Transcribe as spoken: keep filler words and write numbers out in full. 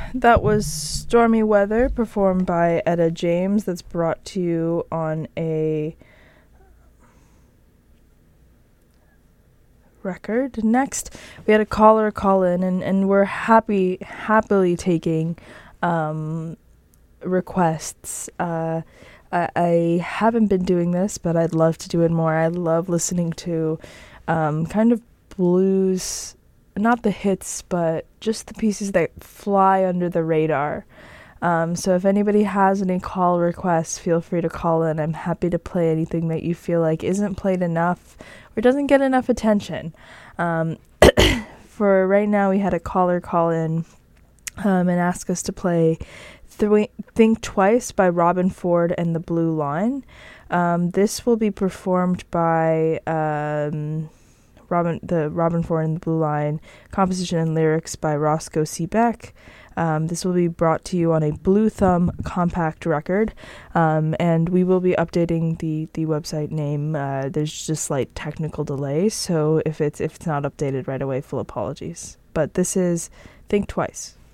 that was Stormy Weather, performed by Etta James. That's brought to you on a record. Next, we had a caller call in, and, and we're happy, happily taking um, requests. Uh, I, I haven't been doing this, but I'd love to do it more. I love listening to um, kind of blues, not the hits, but just the pieces that fly under the radar. Um, so if anybody has any call requests, feel free to call in. I'm happy to play anything that you feel like isn't played enough or doesn't get enough attention. Um, for right now, we had a caller call in um, and ask us to play Th- Think Twice by Robben Ford and the Blue Line. Um, this will be performed by um, Robin, the Robben Ford and the Blue Line, composition and lyrics by Roscoe Seebeck. Um, this will be brought to you on a Blue Thumb compact record, um, and we will be updating the, the website name. Uh, there's just slight technical delay, so if it's if it's not updated right away, full apologies. But this is Think Twice.